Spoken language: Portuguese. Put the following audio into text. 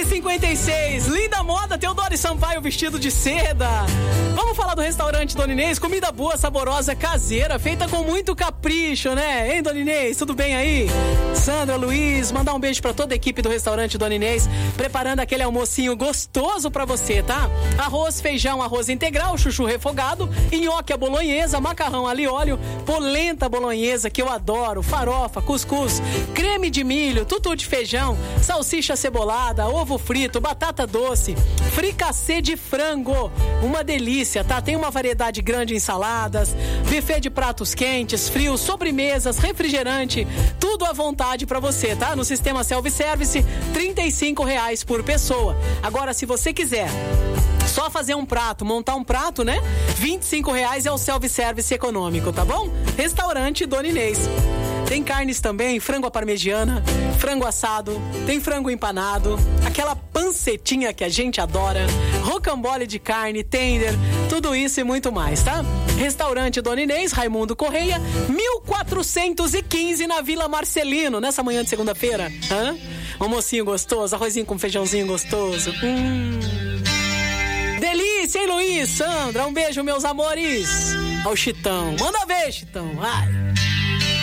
11h56, linda moda, Teodoro Sampaio vestido de seda. Vamos falar do restaurante Dona Inês, comida boa, saborosa, caseira, feita com muito capricho, né? Hein, Dona Inês, tudo bem aí? Sandra, Luiz, mandar um beijo pra toda a equipe do restaurante Dona Inês, preparando aquele almocinho gostoso pra você, tá? Arroz, feijão, arroz integral, chuchu refogado, nhoque à bolonhesa, macarrão alho e óleo, polenta bolonhesa, que eu adoro, farofa, cuscuz, creme de milho, tutu de feijão, salsicha cebolada, ovo frito, batata doce, fricassê de frango, uma delícia, tá? Tem uma variedade grande em saladas, buffet de pratos quentes, frios, sobremesas, refrigerante, tudo à vontade pra você, tá? No sistema self-service, R$35 por pessoa. Agora, se você quiser só fazer um prato, montar um prato, né? R$25 é o self-service econômico, tá bom? Restaurante Dona Inês. Tem carnes também, frango à parmegiana, frango assado, tem frango empanado, aquela pancetinha que a gente adora, rocambole de carne, tender, tudo isso e muito mais, tá? Restaurante Dona Inês, Raimundo Correia, 1415 na Vila Marcelino, nessa manhã de segunda-feira. Um almocinho gostoso, arrozinho com feijãozinho gostoso. Delícia, hein, Luiz? Sandra, um beijo, meus amores. Ao Chitão. Manda ver, Chitão. Vai.